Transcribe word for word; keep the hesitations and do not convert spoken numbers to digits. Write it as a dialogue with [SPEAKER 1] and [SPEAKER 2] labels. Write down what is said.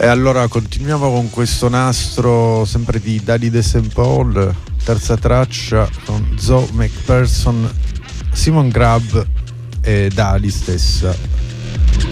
[SPEAKER 1] E allora continuiamo con questo nastro sempre di Daddy De Saint Paul, terza traccia con Zoe McPherson, Simon Grab e Dali stessa.